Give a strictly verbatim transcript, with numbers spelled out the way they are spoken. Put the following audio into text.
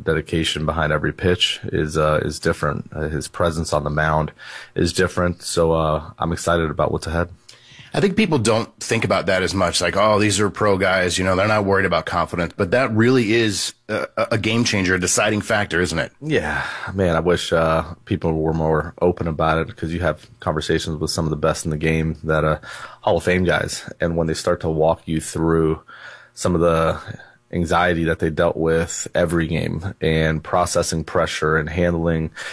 dedication behind every pitch is uh, is different. Uh, his presence on the mound is different. So uh, I'm excited about what's ahead. I think people don't think about that as much. Like, oh, these are pro guys. You know, they're not worried about confidence. But that really is a, a game changer, a deciding factor, isn't it? Yeah, man, I wish uh, people were more open about it, because you have conversations with some of the best in the game that are Hall of Fame guys. And when they start to walk you through some of the anxiety that they dealt with every game and processing pressure and handling